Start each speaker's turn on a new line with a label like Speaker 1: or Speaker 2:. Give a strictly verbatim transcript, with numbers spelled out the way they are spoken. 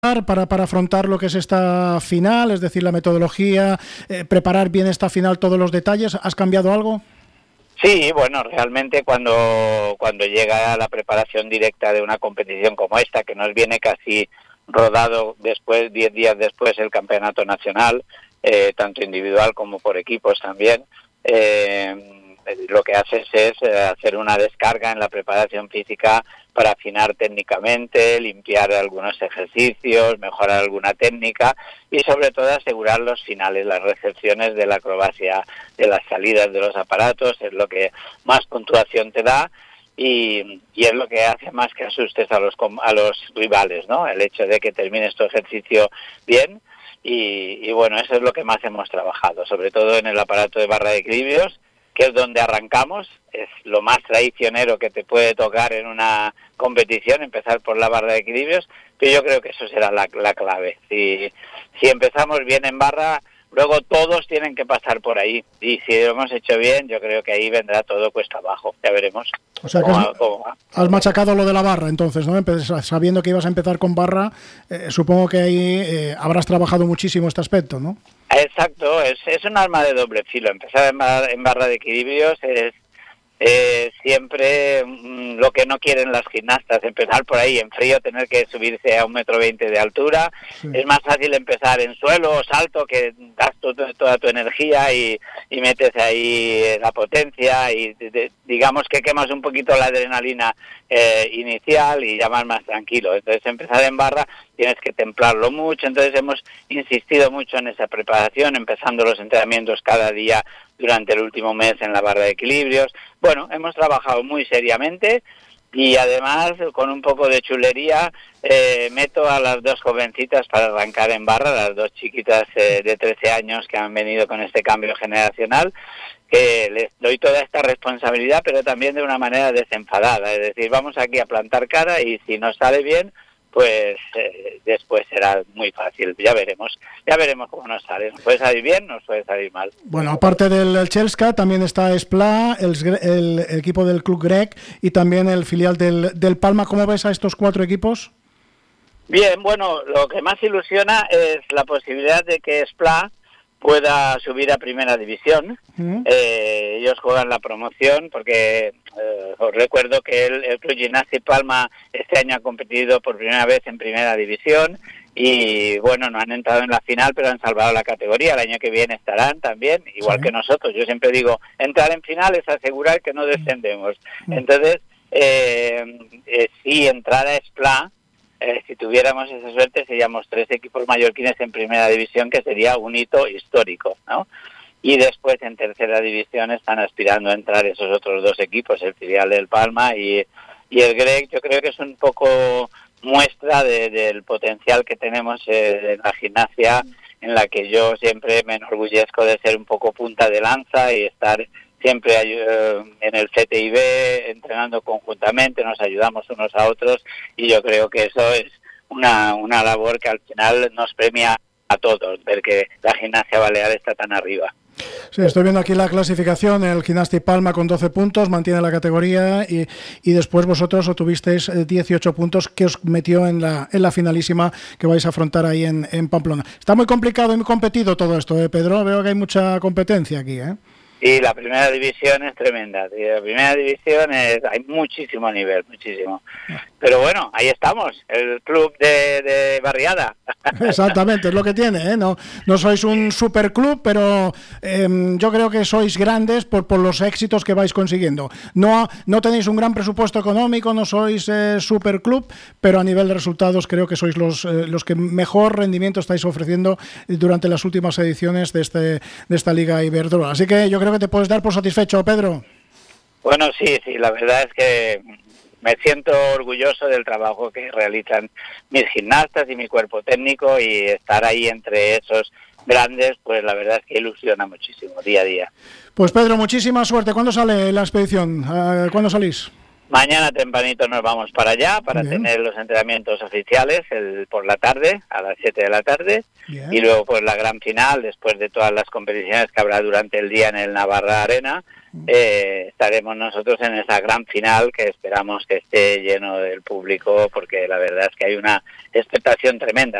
Speaker 1: para, para afrontar lo que es esta final, es decir, la metodología, eh, preparar bien esta final, todos los detalles? ¿Has cambiado algo?
Speaker 2: Sí, bueno, realmente cuando, cuando llega la preparación directa de una competición como esta, que nos viene casi rodado después, diez días después, el campeonato nacional, eh, tanto individual como por equipos también, eh, lo que haces es hacer una descarga en la preparación física para afinar técnicamente, limpiar algunos ejercicios, mejorar alguna técnica y sobre todo asegurar los finales, las recepciones de la acrobacia, de las salidas de los aparatos, es lo que más puntuación te da y, y es lo que hace más que asustes a los, a los rivales, ¿no? El hecho de que termines tu ejercicio bien y, y bueno, eso es lo que más hemos trabajado, sobre todo en el aparato de barra de equilibrios, que es donde arrancamos, es lo más traicionero que te puede tocar en una competición, empezar por la barra de equilibrios, pero yo creo que eso será la, la clave. Si, si empezamos bien en barra, luego todos tienen que pasar por ahí, y si lo hemos hecho bien, yo creo que ahí vendrá todo cuesta abajo, ya veremos.
Speaker 1: O sea que has, has machacado lo de la barra, entonces, ¿no? Sabiendo que ibas a empezar con barra, eh, supongo que ahí eh, habrás trabajado muchísimo este aspecto, ¿no?
Speaker 2: Exacto, es, es un arma de doble filo. Empezar en barra, en barra de equilibrios es eh, siempre mm, lo que no quieren las gimnastas, empezar por ahí en frío, tener que subirse a un metro veinte de altura. Sí. Es más fácil empezar en suelo o salto, que das tu, toda tu energía y, y metes ahí la potencia y de, digamos que quemas un poquito la adrenalina eh, inicial y ya vas más tranquilo. Entonces empezar en barra tienes que templarlo mucho, entonces hemos insistido mucho en esa preparación, empezando los entrenamientos cada día durante el último mes en la barra de equilibrios. Bueno, hemos trabajado muy seriamente y además con un poco de chulería eh, meto a las dos jovencitas para arrancar en barra, las dos chiquitas eh, de trece años que han venido con este cambio generacional, que les doy toda esta responsabilidad, pero también de una manera desenfadada, es decir, vamos aquí a plantar cara y si nos sale bien, pues eh, después será muy fácil, ya veremos, ya veremos cómo nos sale, nos puede salir bien, nos puede salir mal.
Speaker 1: Bueno, aparte del Chelska, también está Spla, el, el, el equipo del Club Grec y también el filial del, del Palma. ¿Cómo ves a estos cuatro equipos?
Speaker 2: Bien, bueno, lo que más ilusiona es la posibilidad de que Spla pueda subir a primera división. Uh-huh. Eh, ellos juegan la promoción porque eh, os recuerdo que el, el Club Gimnàstic Palma este año ha competido por primera vez en primera división y bueno, no han entrado en la final pero han salvado la categoría. El año que viene estarán también, igual sí. que nosotros. Yo siempre digo, entrar en final es asegurar que no descendemos. Uh-huh. Entonces, eh, eh, si entrara Spla, Eh, si tuviéramos esa suerte, seríamos tres equipos mallorquines en primera división, que sería un hito histórico, ¿no? Y después en tercera división están aspirando a entrar esos otros dos equipos, el filial del Palma y, y el Grec. Yo creo que es un poco muestra de, del potencial que tenemos eh, en la gimnasia, en la que yo siempre me enorgullezco de ser un poco punta de lanza y estar siempre en el C T I B entrenando conjuntamente, nos ayudamos unos a otros y yo creo que eso es una, una labor que al final nos premia a todos, ver que la gimnasia balear está tan arriba.
Speaker 1: Sí, estoy viendo aquí la clasificación, el Gimnàstic Palma con doce puntos, mantiene la categoría y, y después vosotros obtuvisteis dieciocho puntos que os metió en la, en la finalísima que vais a afrontar ahí en, en Pamplona. Está muy complicado y muy competido todo esto, ¿eh, Pedro? Veo que hay mucha competencia aquí, ¿eh?
Speaker 2: Y la primera división es tremenda. La primera división es, hay muchísimo nivel, muchísimo. Pero bueno, ahí estamos, el club de, de barriada.
Speaker 1: Exactamente, es lo que tiene, ¿eh? No, no sois un superclub, pero eh, yo creo que sois grandes por, por los éxitos que vais consiguiendo. No, no tenéis un gran presupuesto económico, no sois eh, superclub, pero a nivel de resultados creo que sois los, eh, los que mejor rendimiento estáis ofreciendo durante las últimas ediciones de, este, de esta Liga Iberdrola. Así que yo creo que te puedes dar por satisfecho, Pedro.
Speaker 2: Bueno, sí, sí, la verdad es que me siento orgulloso del trabajo que realizan mis gimnastas y mi cuerpo técnico y estar ahí entre esos grandes, pues la verdad es que ilusiona muchísimo día a día.
Speaker 1: Pues Pedro, muchísima suerte. ¿Cuándo sale la expedición? ¿Cuándo salís?
Speaker 2: Mañana tempranito nos vamos para allá para Bien. tener los entrenamientos oficiales el, por la tarde, a las siete de la tarde. Bien. Y luego pues la gran final, después de todas las competiciones que habrá durante el día en el Navarra Arena, eh, estaremos nosotros en esa gran final que esperamos que esté lleno del público, porque la verdad es que hay una expectación tremenda.